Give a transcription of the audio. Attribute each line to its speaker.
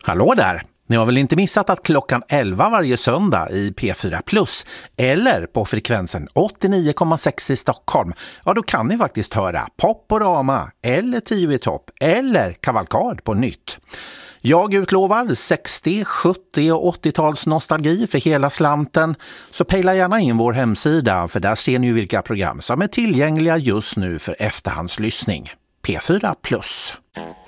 Speaker 1: Hallå där! Ni har väl inte missat att klockan 11 varje söndag i P4 Plus eller på frekvensen 89,6 i Stockholm, ja då kan ni faktiskt höra Poporama eller 10 i topp eller Kavalkad på nytt. Jag utlovar 60, 70 och 80-tals nostalgi för hela slanten, så pejla gärna in vår hemsida för där ser ni ju vilka program som är tillgängliga just nu för efterhandslyssning. P4 Plus.